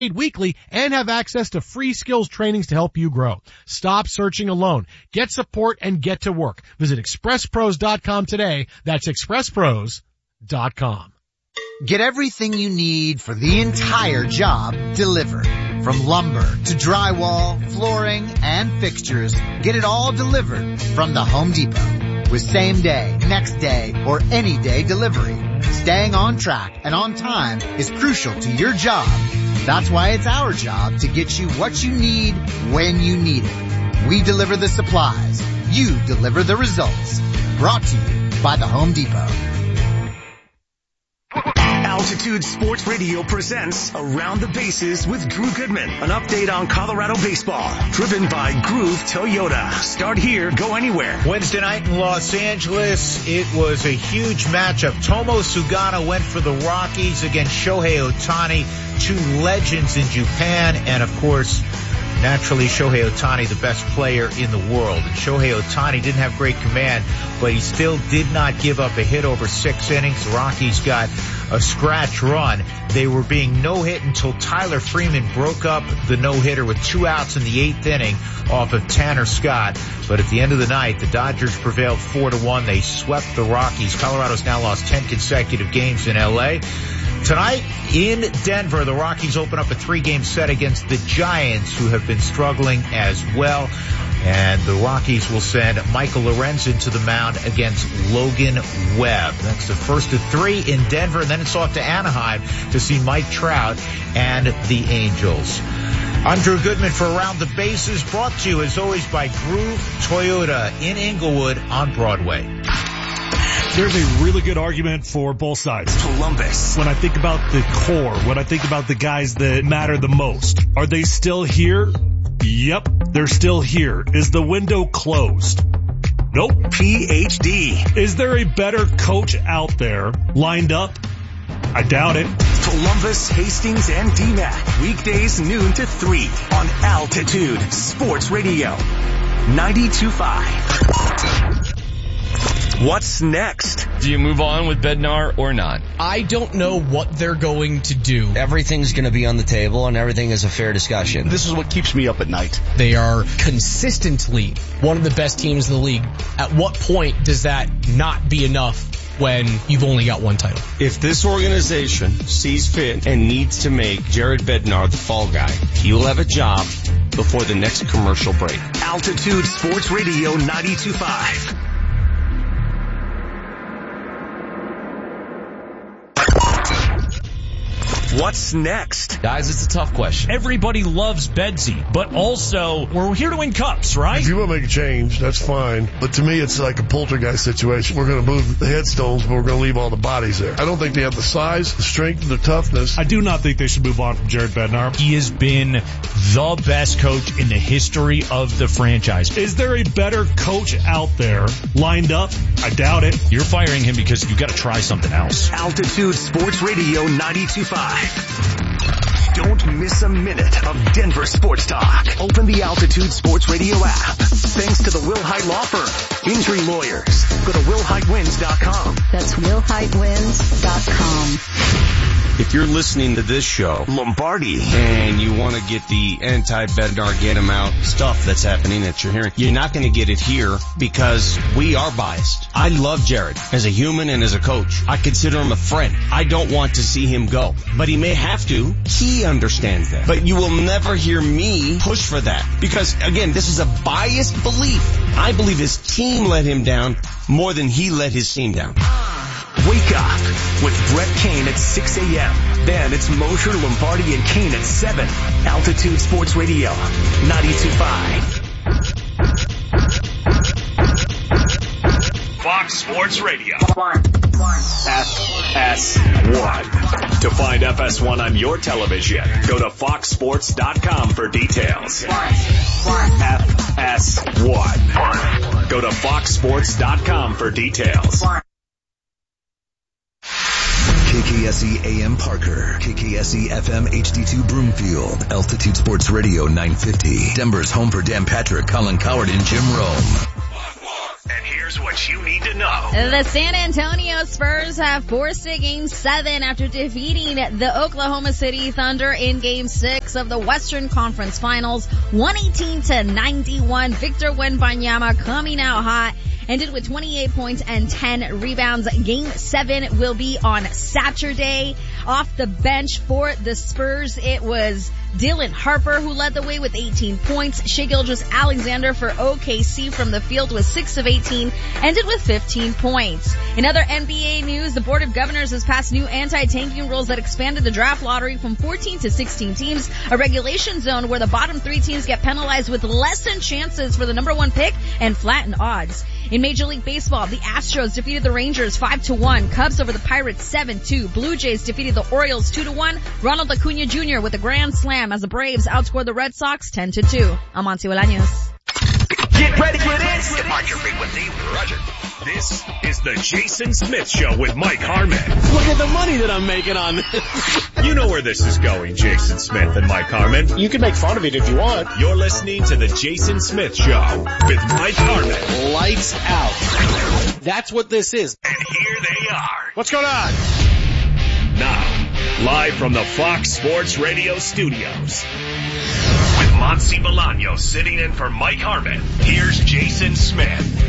weekly and have access to free skills trainings to help you grow. Stop searching alone. Get support and get to work. Visit expresspros.com today. That's expresspros.com. Get everything you need for the entire job delivered. From lumber to drywall, flooring, and fixtures, get it all delivered from the Home Depot. With same day, next day, or any day delivery. Staying on track and on time is crucial to your job. That's why it's our job to get you what you need when you need it. We deliver the supplies. You deliver the results. Brought to you by the Home Depot. Altitude Sports Radio presents Around the Bases with Drew Goodman. An update on Colorado baseball. Driven by Groove Toyota. Start here, go anywhere. Wednesday night in Los Angeles, it was a huge matchup. Tomo Sugano went for the Rockies against Shohei Ohtani, two legends in Japan, and of course, naturally, Shohei Ohtani, the best player in the world. And Shohei Ohtani didn't have great command, but he still did not give up a hit over 6 innings. The Rockies got a scratch run. They were being no-hit until Tyler Freeman broke up the no-hitter with 2 outs in the 8th inning off of Tanner Scott. But at the end of the night, the Dodgers prevailed 4-1. They swept the Rockies. Colorado's now lost 10 consecutive games in L.A. Tonight in Denver, the Rockies open up a 3-game set against the Giants, who have been struggling as well. And the Rockies will send Michael Lorenzen to the mound against Logan Webb. That's the first of 3 in Denver, and then it's off to Anaheim to see Mike Trout and the Angels. I'm Drew Goodman for Around the Bases, brought to you as always by Groove Toyota in Inglewood on Broadway. There's a really good argument for both sides. Columbus. When I think about the core, when I think about the guys that matter the most, are they still here? Yep, they're still here. Is the window closed? Nope. PhD. Is there a better coach out there lined up? I doubt it. Columbus, Hastings, and DMAC. Weekdays noon to 3 on Altitude Sports Radio. 92.5. What's next? Do you move on with Bednar or not? I don't know what they're going to do. Everything's going to be on the table and everything is a fair discussion. This is what keeps me up at night. They are consistently one of the best teams in the league. At what point does that not be enough when you've only got one title? If this organization sees fit and needs to make Jared Bednar the fall guy, he will have a job before the next commercial break. Altitude Sports Radio 92.5. What's next? Guys, it's a tough question. Everybody loves Bedsy, but also we're here to win cups, right? If you want to make a change, that's fine. But to me, it's like a poltergeist situation. We're going to move the headstones, but we're going to leave all the bodies there. I don't think they have the size, the strength, the toughness. I do not think they should move on from Jared Bednar. He has been the best coach in the history of the franchise. Is there a better coach out there lined up? I doubt it. You're firing him because you got to try something else. Altitude Sports Radio 92.5. Don't miss a minute of Denver sports talk. Open the Altitude Sports Radio app. Thanks to the Wilhite Law Firm. Injury lawyers. Go to WillHiteWins.com. That's WillHiteWins.com. If you're listening to this show, Lombardi, and you want to get the anti-Bednar, get him out stuff that's happening that you're hearing, you're not going to get it here because we are biased. I love Jared as a human and as a coach. I consider him a friend. I don't want to see him go, but he may have to. He understands that. But you will never hear me push for that because, again, this is a biased belief. I believe his team let him down more than he let his team down. Wake up with Brett Kane at 6 a.m. Then it's Mosher, Lombardi, and Kane at 7. Altitude Sports Radio, 92.5. Fox Sports Radio. FS1. To find FS1 on your television, go to foxsports.com for details. FS1. Go to foxsports.com for details. KKSE AM Parker, KKSE FM HD2 Broomfield, Altitude Sports Radio 950, Denver's home for Dan Patrick, Colin Coward, and Jim Rome. And here's Here's what you need to know. The San Antonio Spurs have forced a Game 7 after defeating the Oklahoma City Thunder in Game 6 of the Western Conference Finals, 118-91. Victor Wembanyama coming out hot, ended with 28 points and 10 rebounds. Game 7 will be on Saturday. Off the bench for the Spurs, it was Dylan Harper who led the way with 18 points. Shai Gilgeous-Alexander for OKC from the field was 6 of 18, ended with 15 points. In other NBA news, the Board of Governors has passed new anti-tanking rules that expanded the draft lottery from 14 to 16 teams, a regulation zone where the bottom 3 teams get penalized with lessened chances for the number 1 pick and flattened odds. In Major League Baseball, the Astros defeated the Rangers 5-1, Cubs over the Pirates 7-2, Blue Jays defeated the Orioles 2-1, Ronald Acuna Jr. with a grand slam as the Braves outscored the Red Sox 10-2. I'm Monty Bolaños. Get ready for this. On your frequency, Roger. This is the Jason Smith Show with Mike Harmon. Look at the money that I'm making on this. You know where this is going, Jason Smith and Mike Harmon. You can make fun of it if you want. You're listening to the Jason Smith Show with Mike Harmon. Lights out. That's what this is. And here they are. What's going on? Now, live from the Fox Sports Radio studios. With Monty Bolaños sitting in for Mike Harmon, here's Jason Smith.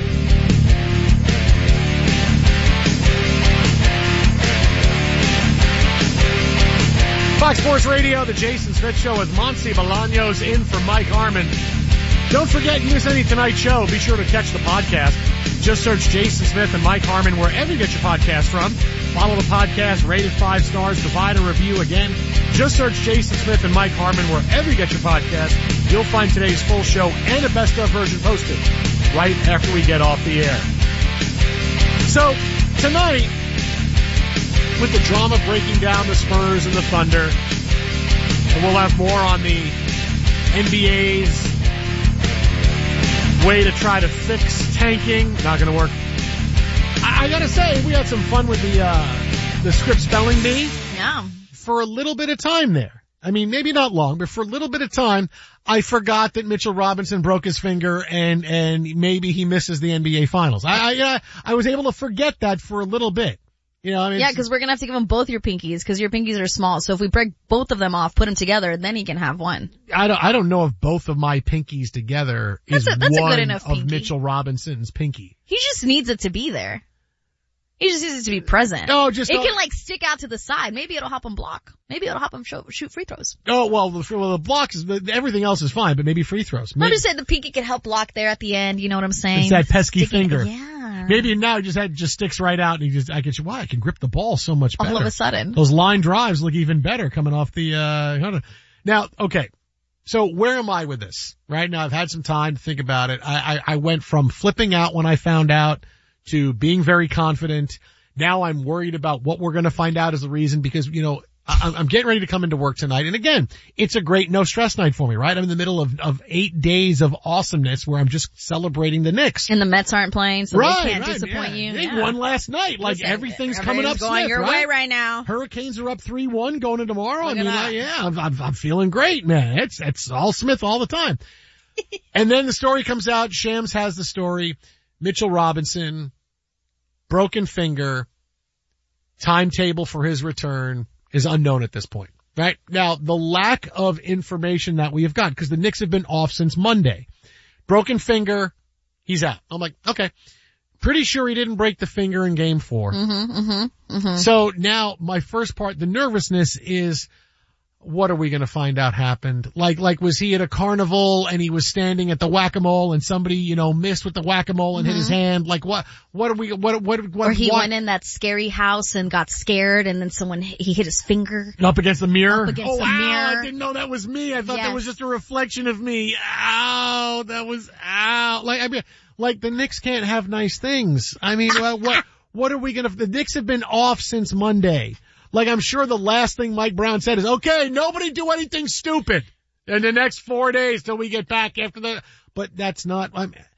Fox Sports Radio, the Jason Smith Show with Monty Bolaños in for Mike Harmon. Don't forget, you miss any Tonight Show, be sure to catch the podcast. Just search Jason Smith and Mike Harmon wherever you get your podcast from. Follow the podcast, rate it 5 stars, provide a review. Again, just search Jason Smith and Mike Harmon wherever you get your podcast. You'll find today's full show and a best of version posted right after we get off the air. So, tonight, with the drama breaking down the Spurs and the Thunder, and we'll have more on the NBA's way to try to fix tanking. Not going to work. I got to say, we had some fun with the script spelling bee. Yeah. For a little bit of time there. I mean, maybe not long, but for a little bit of time, I forgot that Mitchell Robinson broke his finger and maybe he misses the NBA Finals. I was able to forget that for a little bit. You know, I mean, yeah, because we're going to have to give him both your pinkies because your pinkies are small. So if we break both of them off, put them together, then he can have one. I don't know if both of my pinkies together is that's one a good enough of pinky. Mitchell Robinson's pinky. He just needs it to be there. He just needs it to be present. Oh, it can like stick out to the side. Maybe it'll help him block. Maybe it'll help him shoot free throws. Oh, well, the block is, everything else is fine, but maybe free throws. Maybe. I'm just saying the pinky can help block there at the end. You know what I'm saying? It's that pesky finger. Yeah. Maybe now it just sticks right out and I can grip the ball so much better. All of a sudden. Those line drives look even better coming off the, Now, okay. So where am I with this? Right now I've had some time to think about it. I went from flipping out when I found out to being very confident. Now I'm worried about what we're going to find out as the reason because, I'm getting ready to come into work tonight. And again, it's a great no stress night for me, right? I'm in the middle of 8 days of awesomeness where I'm just celebrating the Knicks. And the Mets aren't playing, so they can't disappoint you. They won last night. Like everything's coming up going Smith, your right? way right now. Hurricanes are up 3-1 going into tomorrow. Look at that. I'm feeling great, man. It's all Smith all the time. And then the story comes out. Shams has the story. Mitchell Robinson, broken finger, timetable for his return is unknown at this point, right? Now, the lack of information that we have got, because the Knicks have been off since Monday. Broken finger, he's out. I'm like, okay. Pretty sure he didn't break the finger in game 4. So now my first part, the nervousness is, what are we going to find out happened? Like was he at a carnival and he was standing at the whack-a-mole and somebody, missed with the whack-a-mole and hit his hand? Like what or he went in that scary house and got scared and then he hit his finger. Up against the mirror? Up against the mirror. I didn't know that was me. I thought that was just a reflection of me. Ow, that was ow. Like the Knicks can't have nice things. I mean, what are we going to, the Knicks have been off since Monday. Like, I'm sure the last thing Mike Brown said is, okay, nobody do anything stupid in the next 4 days till we get back after but that's not,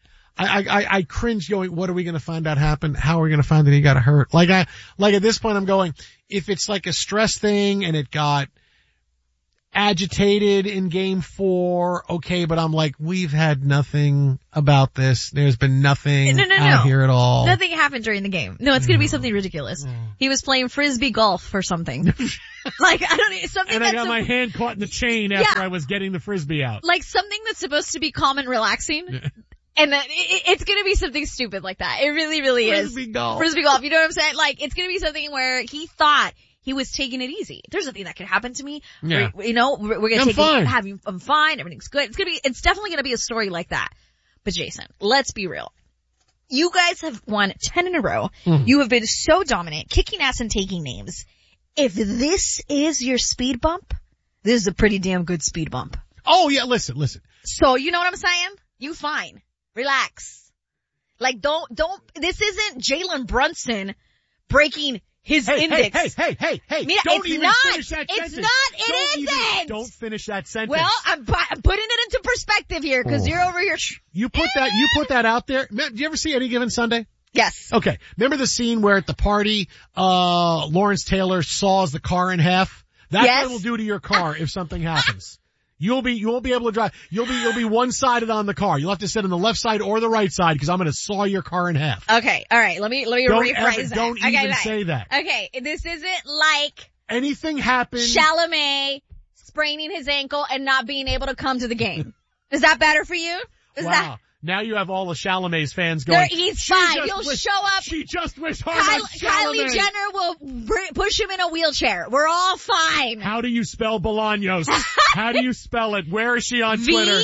I cringe going, what are we going to find out happened? How are we going to find that he got hurt? Like at this point I'm going, if it's like a stress thing and it got agitated in game 4. Okay, but I'm like, we've had nothing about this. There's been nothing out here at all. Nothing happened during the game. No, it's going to be something ridiculous. He was playing frisbee golf or something. Like, I don't know, something and I got my hand caught in the chain after I was getting the frisbee out. Like something that's supposed to be calm and relaxing. And then it's going to be something stupid like that. It really, really is. Frisbee golf. Frisbee golf. You know what I'm saying? Like, it's going to be something where he thought he was taking it easy. There's nothing that could happen to me. Yeah. We're going to take it. I'm fine. Everything's good. It's definitely going to be a story like that. But Jason, let's be real. You guys have won 10 in a row. Mm-hmm. You have been so dominant, kicking ass and taking names. If this is your speed bump, this is a pretty damn good speed bump. Oh yeah, listen. So you know what I'm saying? You fine. Relax. Like don't, this isn't Jalen Brunson breaking his index. Hey. Mira, don't even finish that sentence. It isn't. Don't finish that sentence. Well, I'm putting it into perspective here because you're over here. You put that out there. Do you ever see Any Given Sunday? Yes. Okay. Remember the scene where at the party, Lawrence Taylor saws the car in half? That's what it will do to your car if something happens. You won't be able to drive. You'll be one-sided on the car. You'll have to sit on the left side or the right side because I'm going to saw your car in half. Okay. All right. Let me rephrase that. Don't even say that. Okay. This isn't like anything happened. Chalamet spraining his ankle and not being able to come to the game. Is that better for you? Wow. Now you have all the Chalamet's fans going, he's fine. He'll show up. She just wished her Chalamet. Kylie Jenner will push him in a wheelchair. We're all fine. How do you spell Bolaños? How do you spell it? Where is she on Twitter?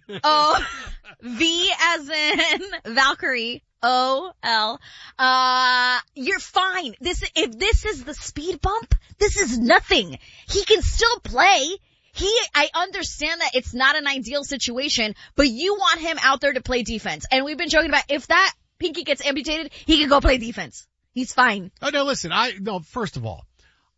V as in Valkyrie. O-L. You're fine. If this is the speed bump, this is nothing. He can still play. I understand that it's not an ideal situation, but you want him out there to play defense. And we've been joking about if that pinky gets amputated, he can go play defense. He's fine. Oh no, listen, first of all,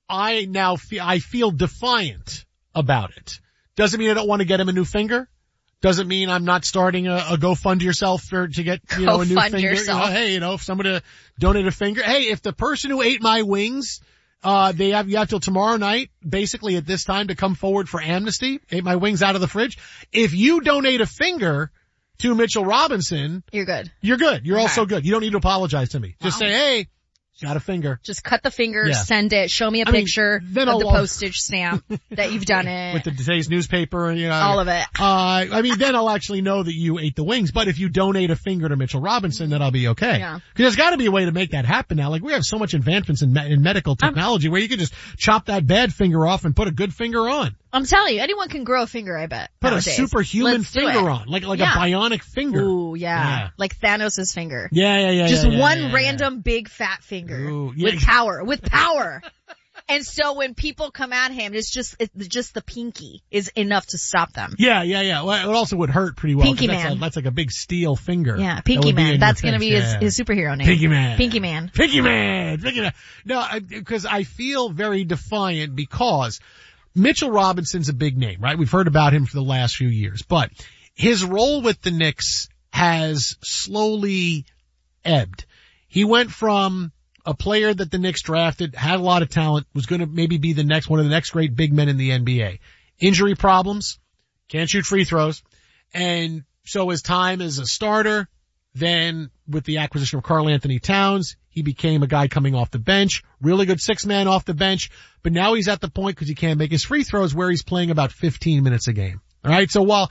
I feel defiant about it. Doesn't mean I don't want to get him a new finger. Doesn't mean I'm not starting a GoFund yourself to get, a new finger. Yourself. If somebody to donate a finger. Hey, if the person who ate my wings, you have till tomorrow night, basically at this time, to come forward for amnesty. Ate my wings out of the fridge. If you donate a finger to Mitchell Robinson, you're good. You're good. You're also good. You don't need to apologize to me. Just say, hey, got a finger. Just cut the finger, send it, show me a picture of the postage stamp that you've done it. With today's newspaper and, all of it. Then I'll actually know that you ate the wings. But if you donate a finger to Mitchell Robinson, then I'll be okay. Yeah. Because there's gotta be a way to make that happen now. Like we have so much advancements in medical technology where you can just chop that bad finger off and put a good finger on. I'm telling you, anyone can grow a finger, I bet. Put nowadays. A superhuman finger on. Like a bionic finger. Ooh, yeah. Like Thanos' finger. Yeah. Just one random big fat finger. Ooh, with power. And so when people come at him, it's just the pinky is enough to stop them. Yeah. Well, it also would hurt pretty well. Pinky Man. That's like a big steel finger. Yeah, Pinky Man. That's gonna be his superhero name. Pinky Man. Pinky Man. Pinky Man. No, because I feel very defiant because Mitchell Robinson's a big name, right? We've heard about him for the last few years, but his role with the Knicks has slowly ebbed. He went from a player that the Knicks drafted, had a lot of talent, was going to maybe be one of the next great big men in the NBA. Injury problems, can't shoot free throws, and so his time as a starter, then with the acquisition of Karl Anthony Towns, he became a guy coming off the bench, really good six-man off the bench, but now he's at the point because he can't make his free throws where he's playing about 15 minutes a game. All right. So while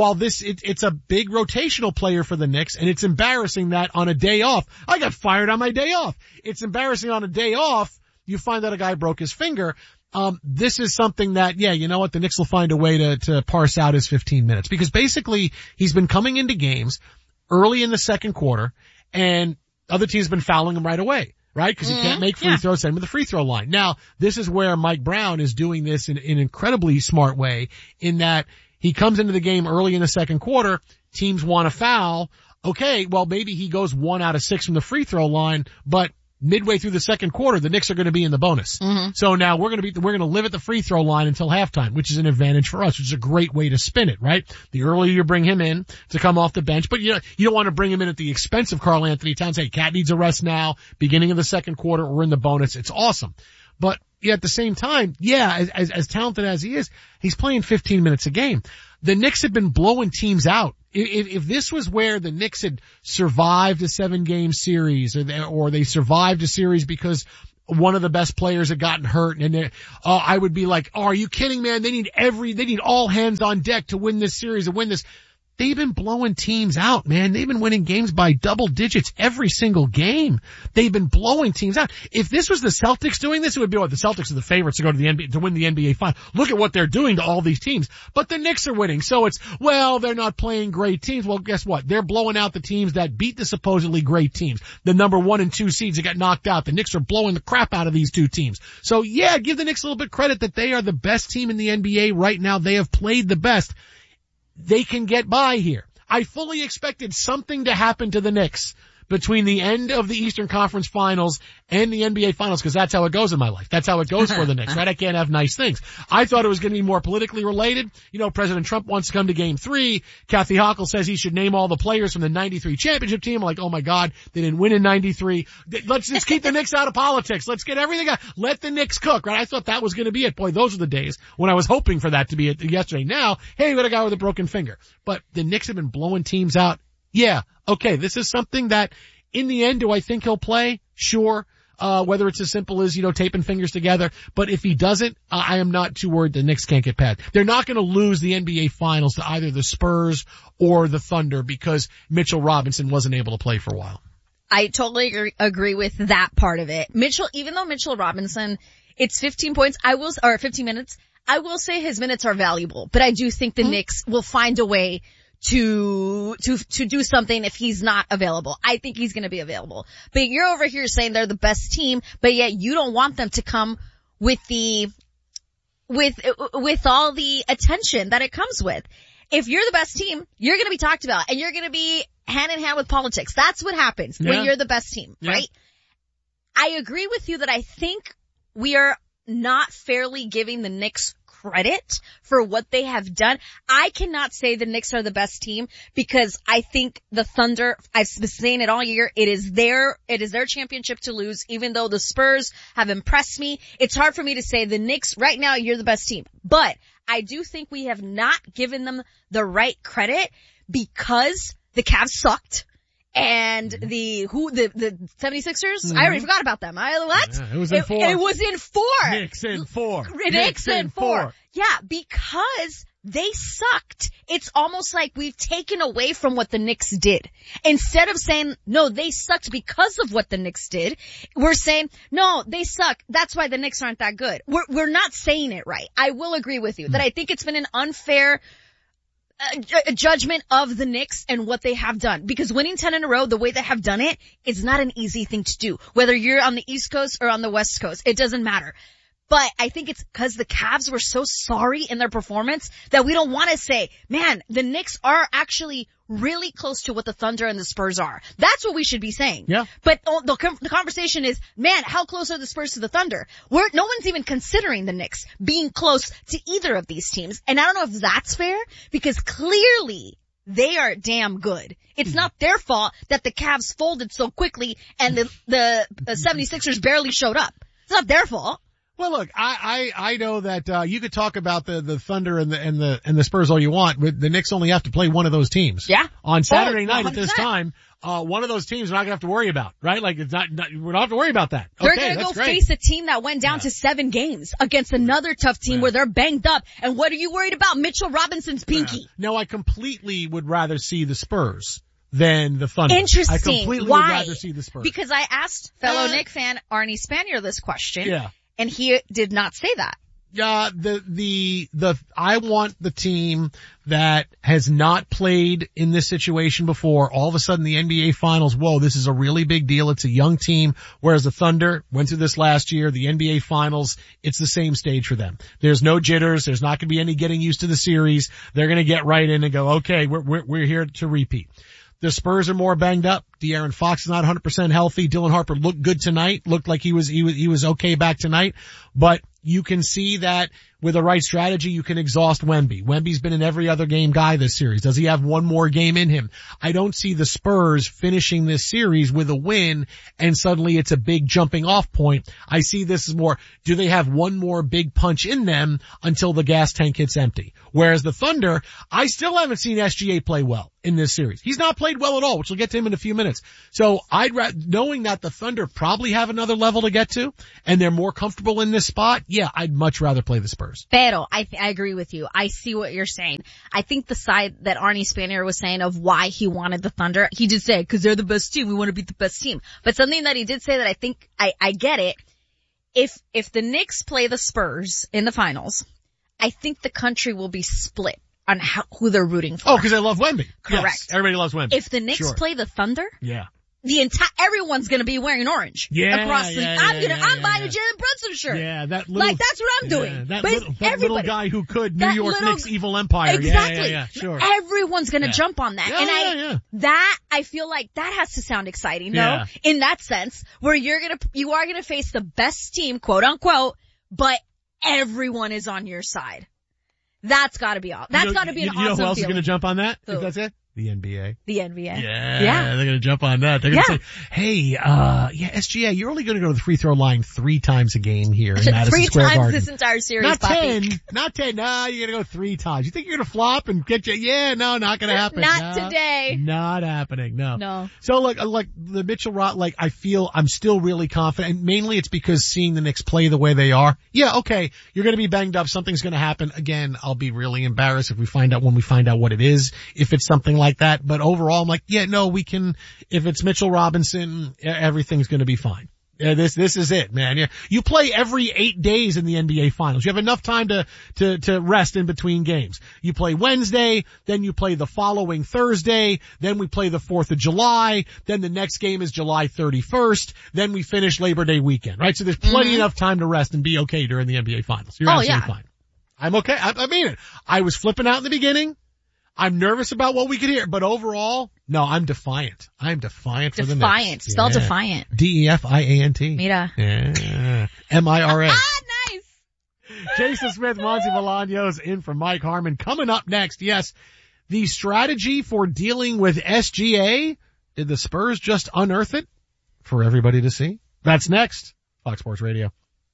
it's a big rotational player for the Knicks, and it's embarrassing that on a day off, I got fired on my day off. It's embarrassing on a day off, you find that a guy broke his finger. This is something that, you know what, the Knicks will find a way to parse out his 15 minutes because basically he's been coming into games early in the second quarter and other teams have been fouling him right away. Right? Because he can't make free throws, send him to the free throw line. Now, this is where Mike Brown is doing this in an incredibly smart way in that he comes into the game early in the second quarter, teams want to foul. Okay, well maybe he goes 1 out of 6 from the free throw line, but midway through the second quarter, the Knicks are going to be in the bonus. Mm-hmm. So now we're going to live at the free throw line until halftime, which is an advantage for us, which is a great way to spin it, right? The earlier you bring him in to come off the bench, but you don't want to bring him in at the expense of Karl Anthony Towns. Hey, Cat needs a rest now. Beginning of the second quarter, we're in the bonus. It's awesome. But yet at the same time, as talented as he is, he's playing 15 minutes a game. The Knicks have been blowing teams out. If this was where the Knicks had survived a 7-game series or they survived a series because one of the best players had gotten hurt and I would be like, oh, are you kidding, man? They need all hands on deck to win this series and win this. They've been blowing teams out, man. They've been winning games by double digits every single game. They've been blowing teams out. If this was the Celtics doing this, it would be what the Celtics are the favorites to go to the NBA, to win the NBA final. Look at what they're doing to all these teams. But the Knicks are winning. So it's, well, they're not playing great teams. Well, guess what? They're blowing out the teams that beat the supposedly great teams. The number 1 and 2 seeds that got knocked out. The Knicks are blowing the crap out of these two teams. So yeah, give the Knicks a little bit credit that they are the best team in the NBA right now. They have played the best. They can get by here. I fully expected something to happen to the Knicks between the end of the Eastern Conference Finals and the NBA Finals, because that's how it goes in my life. That's how it goes for the Knicks, right? I can't have nice things. I thought it was going to be more politically related. You know, President Trump wants to come to Game 3. Kathy Hochul says he should name all the players from the 93 championship team. I'm like, oh my God, they didn't win in 93. Let's just keep the Knicks out of politics. Let's get everything out. Let the Knicks cook, right? I thought that was going to be it. Boy, those are the days when I was hoping for that to be it yesterday. Now, hey, we got a guy with a broken finger. But the Knicks have been blowing teams out. Yeah, okay, this is something that, in the end, do I think he'll play? Sure. Whether it's as simple as, taping fingers together. But if he doesn't, I am not too worried the Knicks can't get past. They're not going to lose the NBA Finals to either the Spurs or the Thunder because Mitchell Robinson wasn't able to play for a while. I totally agree with that part of it. Even though Mitchell Robinson, it's 15 points, 15 minutes, I will say his minutes are valuable. But I do think the Knicks will find a way to do something if he's not available. I think he's going to be available. But you're over here saying they're the best team, but yet you don't want them to come with all the attention that it comes with. If you're the best team, you're going to be talked about and you're going to be hand in hand with politics. That's what happens when you're the best team, right? I agree with you that I think we are not fairly giving the Knicks credit for what they have done. I cannot say the Knicks are the best team because I think the Thunder, I've been saying it all year, it is their championship to lose, even though the Spurs have impressed me. It's hard for me to say the Knicks, right now, you're the best team. But I do think we have not given them the right credit because the Cavs sucked. And the 76ers? I already forgot about them. What? Yeah, it was in 4. It was in 4. Knicks in 4. Knicks in 4. Yeah, because they sucked. It's almost like we've taken away from what the Knicks did. Instead of saying, no, they sucked because of what the Knicks did, we're saying, no, they suck. That's why the Knicks aren't that good. We're not saying it right. I will agree with you that I think it's been an unfair a judgment of the Knicks and what they have done. Because winning 10 in a row, the way they have done it, is not an easy thing to do. Whether you're on the East Coast or on the West Coast, it doesn't matter. But I think it's because the Cavs were so sorry in their performance that we don't want to say, man, the Knicks are actually really close to what the Thunder and the Spurs are. That's what we should be saying. Yeah. But the conversation is, man, how close are the Spurs to the Thunder? No one's even considering the Knicks being close to either of these teams. And I don't know if that's fair because clearly they are damn good. It's not their fault that the Cavs folded so quickly and the 76ers barely showed up. It's not their fault. Well, look, I know that, you could talk about the Thunder and the Spurs all you want, but the Knicks only have to play one of those teams. Yeah. On Saturday night at this time, one of those teams we're not gonna have to worry about, right? Like it's not we don't have to worry about that. They're okay, gonna go great. face a team that went down to 7 games against another tough team where they're banged up. And what are you worried about? Mitchell Robinson's pinky. No, I completely would rather see the Spurs than the Thunder. Interesting. I completely Why? would rather see the Spurs. Because I asked fellow Knick fan Arnie Spanier this question. Yeah. And he did not say that. I want the team that has not played in this situation before. All of a sudden the NBA Finals, whoa, this is a really big deal. It's a young team. Whereas the Thunder went through this last year, the NBA Finals, it's the same stage for them. There's no jitters. There's not going to be any getting used to the series. They're going to get right in and go, okay, we're here to repeat. The Spurs are more banged up. De'Aaron Fox is not 100% healthy. Dylan Harper looked good tonight. Looked like he was okay back tonight. But you can see that with the right strategy, you can exhaust Wemby. Wemby's been an every other game guy this series. Does he have one more game in him? I don't see the Spurs finishing this series with a win and suddenly it's a big jumping off point. I see this as more, do they have one more big punch in them until the gas tank gets empty? Whereas the Thunder, I still haven't seen SGA play well in this series. He's not played well at all, which we'll get to him in a few minutes. So knowing that the Thunder probably have another level to get to and they're more comfortable in this spot, yeah, I'd much rather play the Spurs. Pero, I agree with you. I see what you're saying. I think the side that Arnie Spanier was saying of why he wanted the Thunder, he did say, cause they're the best team, we want to beat the best team. But something that he did say that I think, I get it. If the Knicks play the Spurs in the finals, I think the country will be split on who they're rooting for. Oh, cause they love Wemby. Correct. Yes, everybody loves Wemby. If the Knicks play the Thunder. Yeah. Everyone's gonna be wearing orange. Yeah. Across the, I'm buying a Jalen Brunson shirt. Yeah, that little. Like, that's what I'm doing. That little guy who could, New York Knicks evil empire. Exactly. Yeah, sure. Everyone's gonna jump on that. I feel like that has to sound exciting, no? Yeah. In that sense, where you are gonna face the best team, quote unquote, but everyone is on your side. That's gotta be all. That's gotta be an awesome feeling. You know who else is gonna jump on that? Who? If that's it? The NBA. The NBA. Yeah. They're gonna jump on that. They're gonna say, hey, SGA, you're only gonna go to the free throw line 3 times a game here in Madison Square Garden. 3 times this entire series, Not Poppy. 10. Not 10. No, you're gonna go 3 times. You think you're gonna flop and get you? Yeah, no, not gonna happen. Not today. Not happening. No. No. So like the Mitchell I feel I'm still really confident. And mainly it's because seeing the Knicks play the way they are. Yeah, okay. You're gonna be banged up. Something's gonna happen. Again, I'll be really embarrassed when we find out what it is. If it's something like that. But overall, I'm like, yeah, no, we can, if it's Mitchell Robinson, everything's gonna be fine. Yeah, this is it, man. You play every 8 days in the NBA finals. You have enough time to rest in between games. You play Wednesday, then you play the following Thursday, then we play the 4th of July, then the next game is July 31st, then we finish Labor Day weekend, right? So there's plenty enough time to rest and be okay during the NBA finals. You're absolutely fine. I'm okay. I mean it. I was flipping out in the beginning. I'm nervous about what we could hear, but overall, no, I'm defiant. I'm defiant for the Knicks. Defiant. Spell defiant. Defiant. Mira. Yeah. Mira. Nice. Jason Smith, Monty Bolaños in for Mike Harmon. Coming up next, yes, the strategy for dealing with SGA. Did the Spurs just unearth it for everybody to see? That's next. Fox Sports Radio.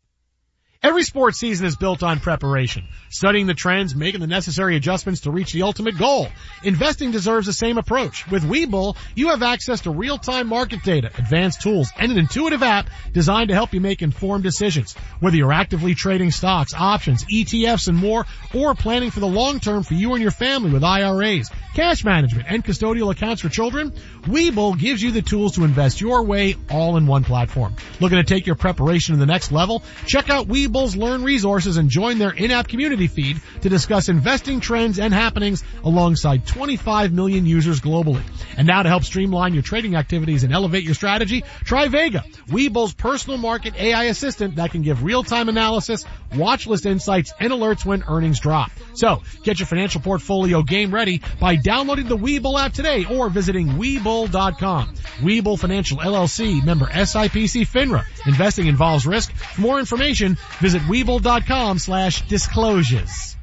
Every sports season is built on preparation, studying the trends, making the necessary adjustments to reach the ultimate goal. Investing deserves the same approach. With Webull, you have access to real-time market data, advanced tools, and an intuitive app designed to help you make informed decisions. Whether you're actively trading stocks, options, ETFs, and more, or planning for the long term for you and your family with IRAs, cash management, and custodial accounts for children, Webull gives you the tools to invest your way all in one platform. Looking to take your preparation to the next level? Check out Webull's Learn resources and join their in-app community feed to discuss investing trends and happenings alongside 25 million users globally. And now to help streamline your trading activities and elevate your strategy, try Vega, Webull's personal market AI assistant that can give real-time analysis, watch list insights, and alerts when earnings drop. So, get your financial portfolio game ready by downloading the Webull app today or visiting Webull.com. Webull Financial LLC, member SIPC FINRA. Investing involves risk. For more information, visit Webull.com/disclosures.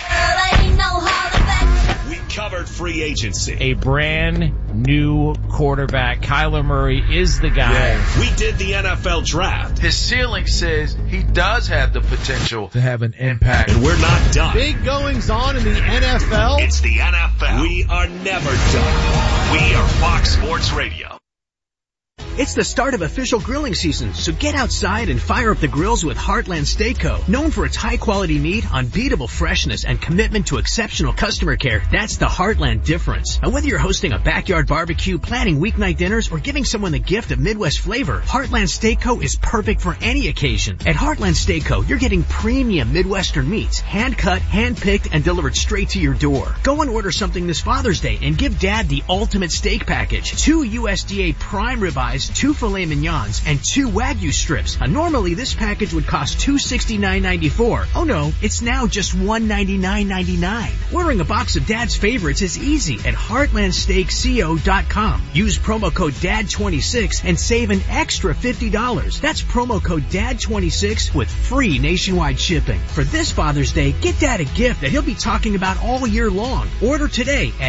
We covered free agency. A brand new quarterback. Kyler Murray is the guy. Yeah. We did the NFL draft. His ceiling says he does have the potential to have an impact. And we're not done. Big goings on in the NFL. It's the NFL. We are never done. We are Fox Sports Radio. It's the start of official grilling season, so get outside and fire up the grills with Heartland Steak Co. Known for its high-quality meat, unbeatable freshness, and commitment to exceptional customer care, that's the Heartland difference. And whether you're hosting a backyard barbecue, planning weeknight dinners, or giving someone the gift of Midwest flavor, Heartland Steak Co. is perfect for any occasion. At Heartland Steak Co., you're getting premium Midwestern meats, hand-cut, hand-picked, and delivered straight to your door. Go and order something this Father's Day and give Dad the ultimate steak package. 2 USDA prime ribeyes includes 2 filet mignons and 2 Wagyu strips. Normally, this package would cost $269.94. Oh no, it's now just $199.99. Ordering a box of Dad's favorites is easy at HeartlandSteakCO.com. Use promo code DAD26 and save an extra $50. That's promo code DAD26 with free nationwide shipping. For this Father's Day, get Dad a gift that he'll be talking about all year long. Order today at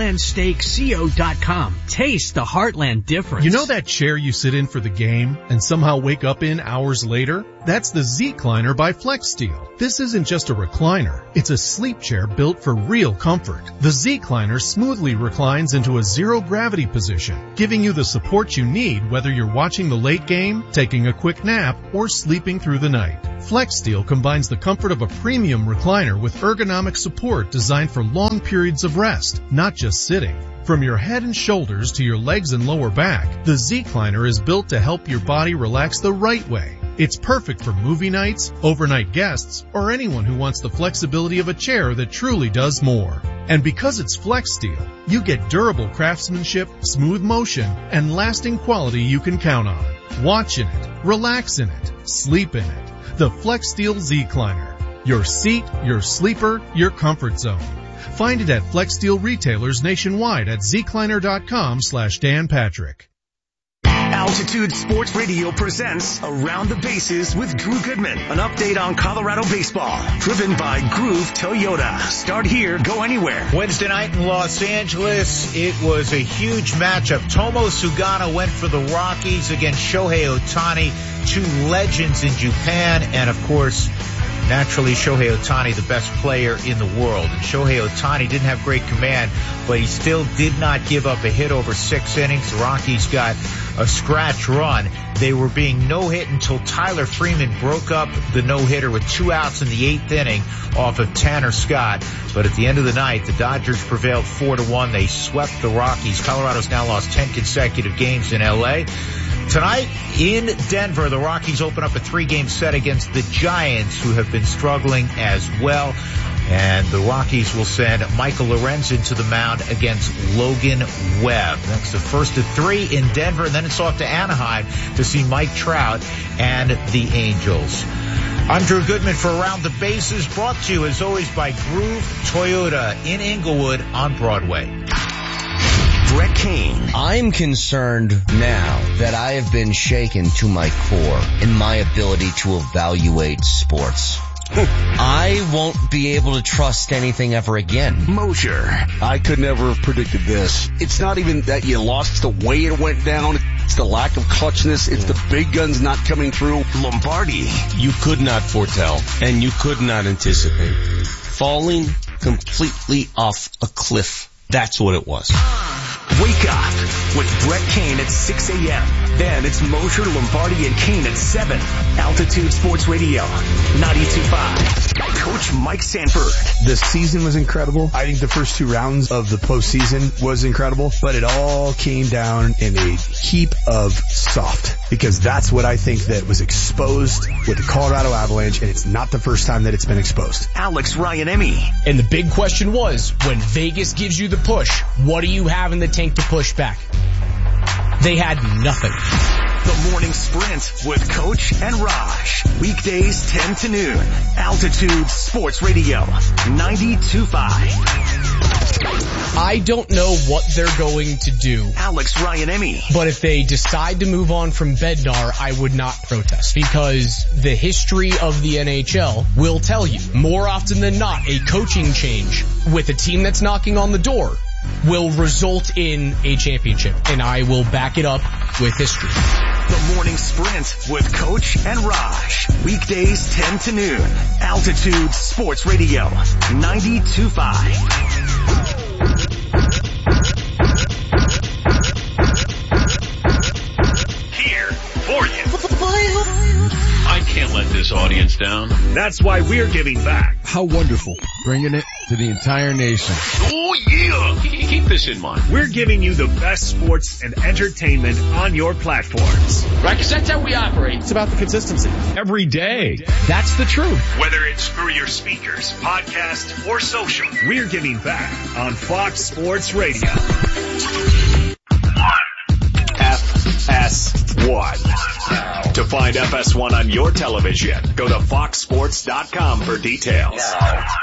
HeartlandSteakCO.com. Taste the Heartland difference. You know that chair you sit in for the game and somehow wake up in hours later? That's the Z-Cliner by FlexSteel. This isn't just a recliner. It's a sleep chair built for real comfort. The Z-Cliner smoothly reclines into a zero-gravity position, giving you the support you need whether you're watching the late game, taking a quick nap, or sleeping through the night. FlexSteel combines the comfort of a premium recliner with ergonomic support designed for long periods of rest, not just sitting. From your head and shoulders to your legs and lower back, the Z-Cliner is built to help your body relax the right way. It's perfect for movie nights, overnight guests, or anyone who wants the flexibility of a chair that truly does more. And because it's FlexSteel, you get durable craftsmanship, smooth motion, and lasting quality you can count on. Watch in it, relax in it, sleep in it. The FlexSteel Z-Cliner. Your seat, your sleeper, your comfort zone. Find it at FlexSteel retailers nationwide at zcliner.com/Dan Patrick. Altitude Sports Radio presents Around the Bases with Drew Goodman. An update on Colorado baseball. Driven by Groove Toyota. Start here, go anywhere. Wednesday night in Los Angeles, it was a huge matchup. Tomo Sugano went for the Rockies against Shohei Ohtani, 2 legends in Japan, and of course, naturally, Shohei Ohtani, the best player in the world. And Shohei Ohtani didn't have great command, but he still did not give up a hit over 6 innings. The Rockies got a scratch run. They were being no-hit until Tyler Freeman broke up the no-hitter with 2 outs in the 8th inning off of Tanner Scott. But at the end of the night, the Dodgers prevailed 4-1. They swept the Rockies. Colorado's now lost 10 consecutive games in L.A. Tonight in Denver, the Rockies open up a 3-game set against the Giants, who have been struggling as well. And the Rockies will send Michael Lorenzen to the mound against Logan Webb. That's the first of 3 in Denver, and then it's off to Anaheim to see Mike Trout and the Angels. I'm Drew Goodman for Around the Bases, brought to you as always by Groove Toyota in Inglewood on Broadway. Brett Kane. I'm concerned now that I have been shaken to my core in my ability to evaluate sports. I won't be able to trust anything ever again. Mosher. I could never have predicted this. It's not even that you lost, it's the way it went down. It's the lack of clutchness. It's the big guns not coming through. Lombardi. You could not foretell, and you could not anticipate. Falling completely off a cliff. That's what it was. Wake up with Brett Kane at 6 a.m. Then it's Mosher, Lombardi, and Kane at 7. Altitude Sports Radio, 92.5. Coach Mike Sanford. The season was incredible. I think the first 2 rounds of the postseason was incredible, but it all came down in a heap of soft, because that's what I think that was exposed with the Colorado Avalanche, and it's not the first time that it's been exposed. Alex Ryan-Emmy. And the big question was, when Vegas gives you the push, what do you have in the tank to push back? They had nothing. The Morning Sprint with Coach and Raj. Weekdays 10 to noon. Altitude Sports Radio, 92.5. I don't know what they're going to do. Alex Ryan-Emmy. But if they decide to move on from Bednar, I would not protest, because the history of the NHL will tell you, more often than not, a coaching change with a team that's knocking on the door will result in a championship, and I will back it up with history. The Morning Sprint with Coach and Raj. Weekdays 10 to noon. Altitude Sports Radio, 92.5. Here for you. I can't let this audience down. That's why we're giving back. How wonderful. Bringing it to the entire nation. Oh yeah! Keep this in mind. We're giving you the best sports and entertainment on your platforms. Right, because that's how we operate. It's about the consistency. Every day. That's the truth. Whether it's through your speakers, podcast, or social, we're giving back on Fox Sports Radio. FS FS1. To find FS1 on your television, go to foxsports.com for details.